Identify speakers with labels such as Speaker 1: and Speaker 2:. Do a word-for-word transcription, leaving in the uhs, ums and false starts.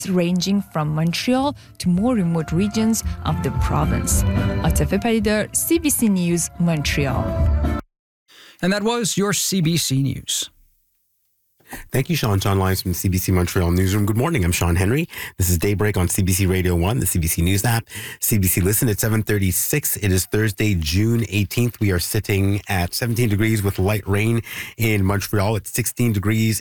Speaker 1: ranging from Montreal to more remote regions of the province. عاطفه پدیدار, C B C News, Montreal.
Speaker 2: And that was your C B C News.
Speaker 3: Thank you, Sean. John Lyons from the C B C Montreal Newsroom. Good morning. I'm Sean Henry. This is Daybreak on C B C Radio one, the C B C News app, C B C Listen at seven thirty-six. It is Thursday, June eighteenth. We are sitting at seventeen degrees with light rain in Montreal. It's sixteen degrees